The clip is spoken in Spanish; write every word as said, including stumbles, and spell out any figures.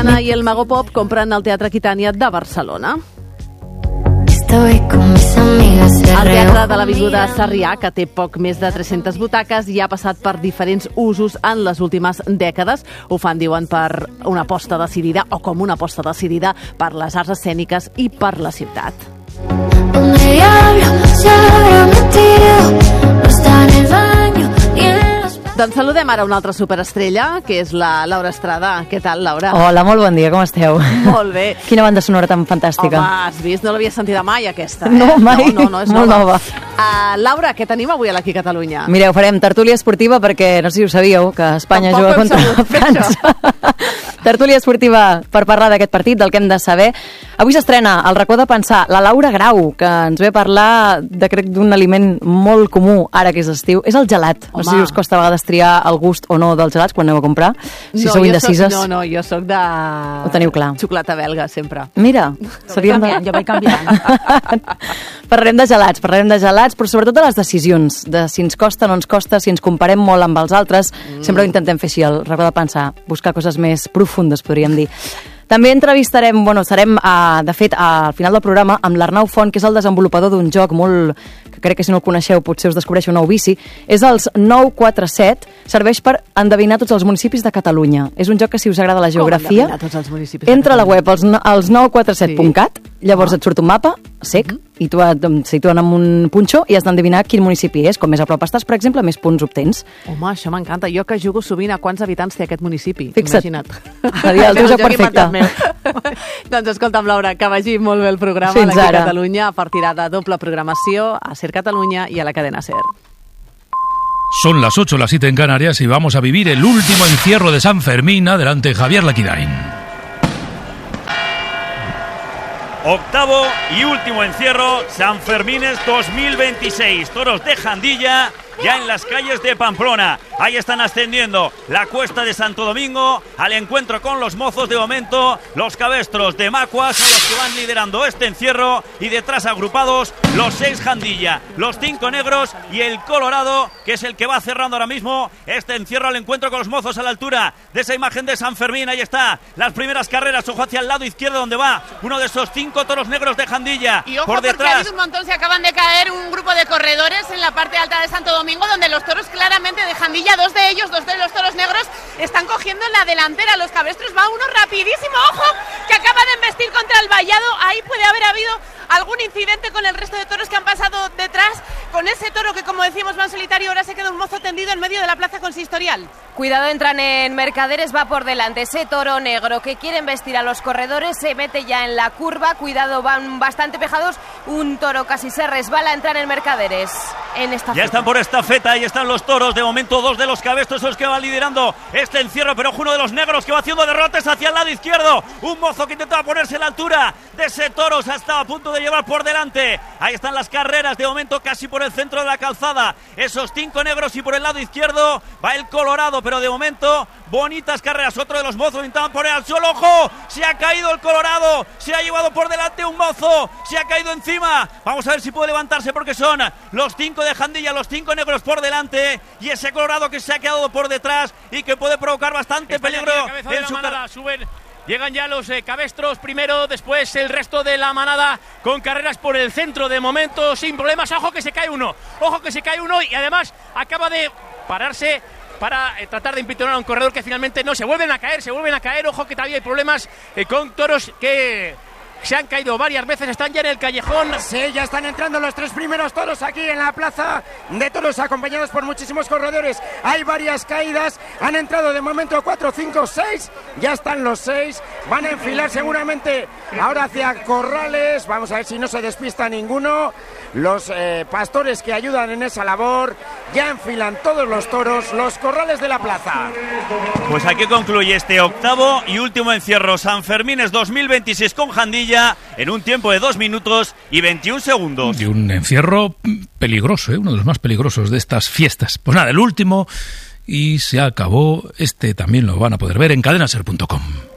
Tatiana i el Mago Pop compren el Teatre Aquitània de Barcelona. El Teatre de l'Avinguda Sarrià, que té poc més de tres-centes butaques, ja ha passat per diferents usos en les últimes dècades. Ho fan, diuen, per una aposta decidida, o com una aposta decidida, per les arts escèniques i per la ciutat. Doncs saludem ara una altra superestrella, que és la Laura Estrada. Què tal, Laura? Hola, molt bon dia, com esteu? Molt bé. Quina banda sonora tan fantàstica. Home, has vist? No l'havia sentida mai, aquesta. Eh? No, mai. No, no, no és molt nova. nova. Uh, Laura, què tenim avui aquí a Catalunya? Mireu, farem tertúlia esportiva perquè, no sé si ho sabíeu, que Espanya Tampoc juga contra sabut, França. Tertúlia esportiva per parlar d'aquest partit, del que hem de saber. Avui s'estrena el racó de pensar la Laura Grau, que ens ve a parlar de, crec, d'un aliment molt comú ara que és estiu. És el gelat. Home. No sé si us costa a vegades triar el gust o no dels gelats quan aneu a comprar. Si no, sou indecises. Soc, no, no, jo sóc de... Ho teniu clar. Xocolata belga, sempre. Mira, seríem de... Jo vaig canviant. Parlarem de gelats, parlarem de gelats, però sobretot de les decisions, de si ens costa o no ens costa, si ens comparem molt amb els altres. Mm. Sempre ho intentem fer així, el racó de pensar, buscar coses més profundes, podríem dir. També entrevistarem, bueno, serem, uh, de fet, uh, al final del programa amb l'Arnau Font, que és el desenvolupador d'un joc molt, que crec que si no el coneixeu potser us descobreixo un nou vici, és els nou quatre set, serveix per endevinar tots els municipis de Catalunya. És un joc que, si us agrada la geografia, Com endevinar tots els municipis? entra a la web als, als nou quatre set punt cat, llavors Ah. et surt un mapa sec, mm-hmm. i tu et situen amb un punxó i has d'endevinar quin municipi és. Com més a prop estàs, per exemple, més punts obtens. Home, això m'encanta. Jo que jugo sovint a quants habitants té aquest municipi. Fixa't. Imagina't. Seria el teu joc perfecte. Doncs escolta'm, Laura, que vagi molt bé el programa Fins aquí a ara. Catalunya. Partirà de doble programació a Ser Catalunya i a la cadena Ser. Son las ocho, las siete en Canarias y vamos a vivir el último encierro de San Fermín. Adelante, Javier Laquidain. Octavo y último encierro, San Fermines dos mil veintiséis. Toros de Jandilla ya en las calles de Pamplona. Ahí están ascendiendo la cuesta de Santo Domingo al encuentro con los mozos. De momento, los cabestros de Macua son los que van liderando este encierro, y detrás agrupados los seis Jandilla, los cinco negros y el Colorado, que es el que va cerrando ahora mismo este encierro al encuentro con los mozos a la altura de esa imagen de San Fermín. Ahí está, las primeras carreras, ojo hacia el lado izquierdo donde va uno de esos cinco toros negros de Jandilla. Y ojo, por porque ha detrás. habido un montón, se acaban de caer un grupo de corredores en la parte alta de Santo Domingo, donde los toros claramente de Jandilla, dos de ellos, dos de los toros negros, están cogiendo en la delantera. Los cabestros, va uno rapidísimo, ojo, que acaba de embestir contra el vallado. Ahí puede haber habido algún incidente con el resto de toros que han pasado detrás, con ese toro que, como decimos, va en solitario. Ahora se queda un mozo tendido en medio de la plaza consistorial. Cuidado, entran en Mercaderes, va por delante ese toro negro que quiere embestir a los corredores, se mete ya en la curva. Cuidado, van bastante pegados, un toro casi se resbala, entran en Mercaderes. En esta Ya están por esta feta, ahí están los toros. De momento, dos de los cabestros son los que van liderando este encierro, pero uno de los negros que va haciendo derrotes hacia el lado izquierdo. Un mozo que intentaba ponerse a la altura de ese toro, se estaba a punto de llevar por delante. Ahí están las carreras, de momento casi por el centro de la calzada. Esos cinco negros, y por el lado izquierdo va el Colorado, pero de momento bonitas carreras. Otro de los mozos intentaban poner al suelo. ¡Ojo! Se ha caído el Colorado, se ha llevado por delante un mozo, se ha caído encima. Vamos a ver si puede levantarse, porque son los cinco de Jandilla, los cinco negros por delante, y ese Colorado que se ha quedado por detrás y que puede provocar bastante Está peligro en su manada. Suben, llegan ya los eh, cabestros primero, después el resto de la manada con carreras por el centro de momento sin problemas. Ojo que se cae uno, ojo que se cae uno, y además acaba de pararse para eh, tratar de impitonar a un corredor que finalmente no. Se vuelven a caer, se vuelven a caer. Ojo que todavía hay problemas eh, con toros que se han caído varias veces, están ya en el callejón. Sí, ya están entrando los tres primeros toros aquí en la plaza de toros, acompañados por muchísimos corredores. Hay varias caídas, han entrado de momento cuatro, cinco, seis, ya están los seis, van a enfilar seguramente ahora hacia corrales. Vamos a ver si no se despista ninguno. Los eh, pastores que ayudan en esa labor ya enfilan todos los toros, los corrales de la plaza. Pues aquí concluye este octavo y último encierro San Fermines dos mil veintiséis con Jandilla en un tiempo de dos minutos y veintiún segundos. Y un encierro peligroso, ¿eh? Uno de los más peligrosos de estas fiestas. Pues nada, el último, y se acabó. Este también lo van a poder ver en cadena ser punto com.